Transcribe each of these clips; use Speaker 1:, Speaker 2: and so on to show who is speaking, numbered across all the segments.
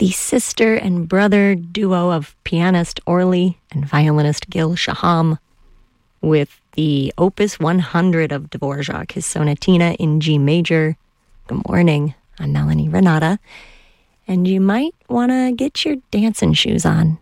Speaker 1: the sister and brother duo of pianist Orly and violinist Gil Shaham, with the Opus 100 of Dvorak, his Sonatina in G major. Good morning, I'm Melanie Renata, and you might want to get your dancing shoes on.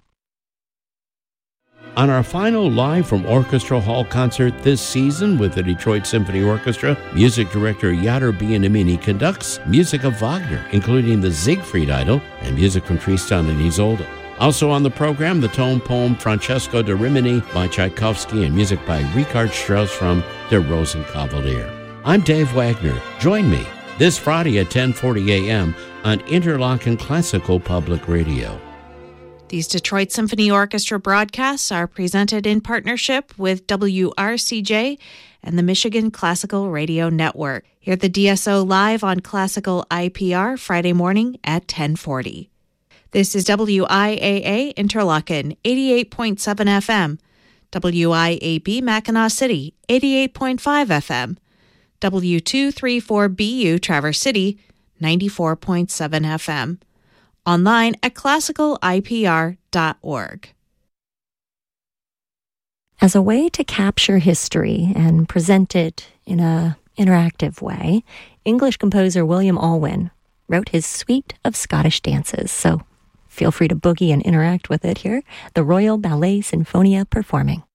Speaker 2: On our final Live from Orchestra Hall concert this season with the Detroit Symphony Orchestra, music director Yadar Bianamini conducts music of Wagner, including the Siegfried Idyll and music from Tristan and Isolde. Also on the program, the tone poem Francesco da Rimini by Tchaikovsky and music by Richard Strauss from Der Rosenkavalier. I'm Dave Wagner. Join me this Friday at 10:40 a.m. on Interlochen Classical Public Radio.
Speaker 3: These Detroit Symphony Orchestra broadcasts are presented in partnership with WRCJ and the Michigan Classical Radio Network. Hear the DSO live on Classical IPR Friday morning at 10:40. This is WIAA Interlochen 88.7 FM, WIAB Mackinac City 88.5 FM, W234BU Traverse City 94.7 FM. Online at classicalipr.org.
Speaker 1: As a way to capture history and present it in an interactive way, English composer William Alwyn wrote his suite of Scottish dances. So feel free to boogie and interact with it here. The Royal Ballet Sinfonia performing.